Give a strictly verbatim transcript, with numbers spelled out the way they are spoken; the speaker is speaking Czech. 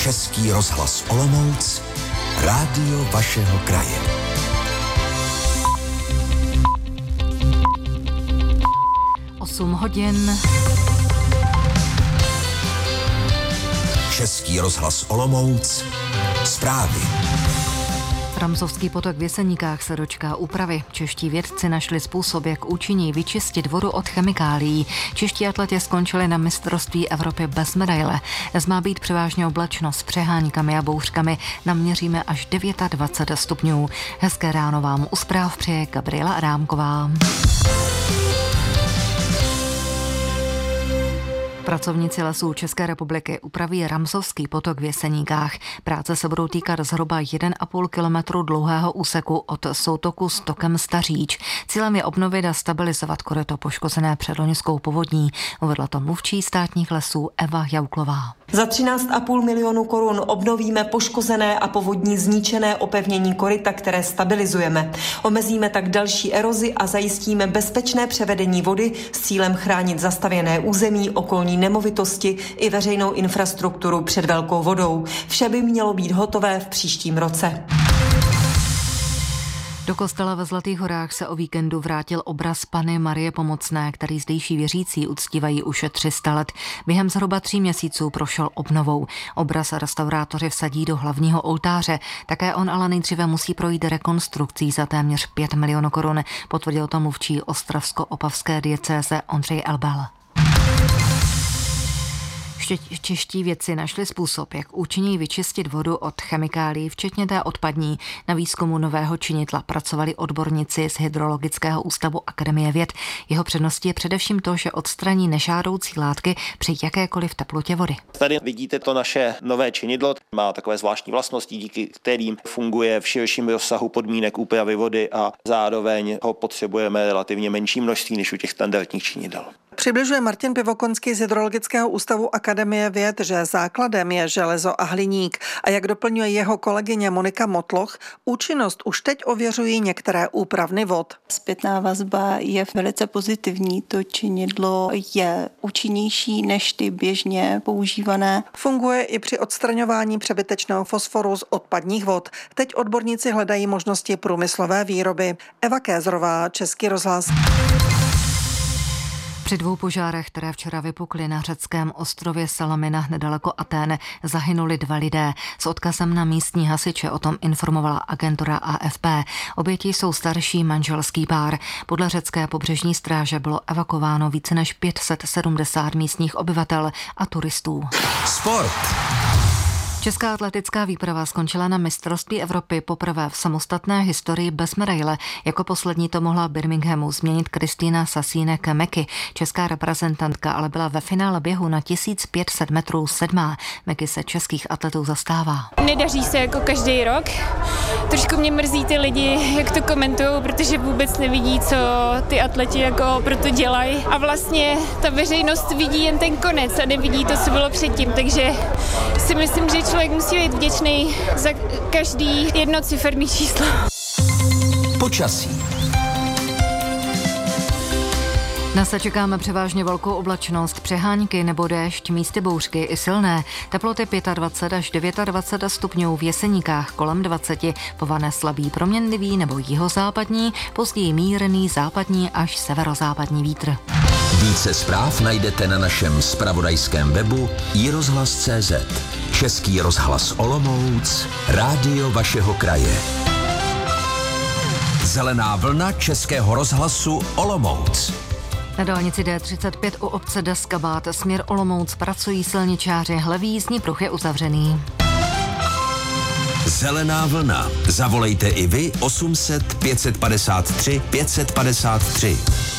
Český rozhlas Olomouc, rádio vašeho kraje. osm hodin. Český rozhlas Olomouc, zprávy. Ramsovský potok v Jeseníkách se dočká úpravy. Čeští vědci našli způsob, jak účinněji vyčistit vodu od chemikálií. Čeští atleti skončili na mistrovství Evropy bez medaile. Dnes má být převážně oblačno s přeháňkami a bouřkami. Naměříme až dvacet devět stupňů. Hezké ráno vám u zpráv přeje Gabriela Adámková. Pracovníci Lesů České republiky upraví Ramsovský potok v Jeseníkách. Práce se budou týkat zhruba jeden a půl kilometru dlouhého úseku od soutoku s tokem Staříč. Cílem je obnovit a stabilizovat koryto poškozené předloňskou povodní, uvedla to mluvčí státních lesů Eva Jauklová. Za třináct a půl milionu korun obnovíme poškozené a povodní zničené opevnění koryta, které stabilizujeme. Omezíme tak další erozi a zajistíme bezpečné převedení vody s cílem chránit zastavěné území, okolní nemovitosti i veřejnou infrastrukturu před velkou vodou. Vše by mělo být hotové v příštím roce. Do kostela ve Zlatých horách se o víkendu vrátil obraz Panny Marie Pomocné, který zdejší věřící uctívají už tři sta let. Během zhruba tří měsíců prošel obnovou. Obraz restaurátoři vsadí do hlavního oltáře. Také on ale nejdříve musí projít rekonstrukcí za téměř pět milionů korun, potvrdil to mluvčí ostravsko-opavské diecéze Ondřej Elbel. Čeští vědci našli způsob, jak účinněji vyčistit vodu od chemikálií, včetně té odpadní. Na výzkumu nového činidla pracovali odborníci z Hydrologického ústavu Akademie věd. Jeho předností je především to, že odstraní nežádoucí látky při jakékoliv teplotě vody. Tady vidíte to naše nové činidlo. Má takové zvláštní vlastnosti, díky kterým funguje v širším rozsahu podmínek úpravy vody a zároveň ho potřebujeme relativně menší množství než u těch standardních činidel. Přibližuje Martin Pivokonský z Hydrologického ústavu Akademie věd, že základem je železo a hliník a jak doplňuje jeho kolegyně Monika Motloch, účinnost už teď ověřují některé úpravny vod. Zpětná vazba je velice pozitivní, to činidlo je účinnější než ty běžně používané. Funguje i při odstraňování přebytečného fosforu z odpadních vod. Teď odborníci hledají možnosti průmyslové výroby. Eva Kézrová, Český rozhlas. Při dvou požárech, které včera vypukly na řeckém ostrově Salamina nedaleko Atén, zahynuli dva lidé. S odkazem na místní hasiče o tom informovala agentura A F P. Oběti jsou starší manželský pár. Podle řecké pobřežní stráže bylo evakuováno více než pět set sedmdesát místních obyvatel a turistů. Sport. Česká atletická výprava skončila na mistrovství Evropy poprvé v samostatné historii bez medaile. Jako poslední to mohla Birminghamu změnit Kristýna Sasínek-Meky. Česká reprezentantka ale byla ve finále běhu na tisíc pět set metrů sedmá. Meky se českých atletů zastává. Nedaří se jako každý rok. Trošku mě mrzí ty lidi, jak to komentují, protože vůbec nevidí, co ty atleti jako proto dělají. A vlastně ta veřejnost vidí jen ten konec a nevidí to, co bylo předtím. Takže si myslím, že člověk musí být vděčný za každý jednociferný číslo. Počasí. Dnes se čekáme převážně velkou oblačnost, přehánky nebo déšť, místy bouřky i silné. Teploty dvacet pět až dvacet devět stupňů, v Jeseníkách kolem dvacet, povane slabý proměnlivý nebo jihozápadní, později mírný západní až severozápadní vítr. Více zpráv najdete na našem zpravodajském webu i rozhlas tečka cé zet. Český rozhlas Olomouc, rádio vašeho kraje. Zelená vlna Českého rozhlasu Olomouc. Na dálnici D třicet pět u obce Deskabát směr Olomouc pracují silničáři, hlavní jízdní pruh je uzavřený. Zelená vlna. Zavolejte i vy osm set pět set padesát tři pět set padesát tři.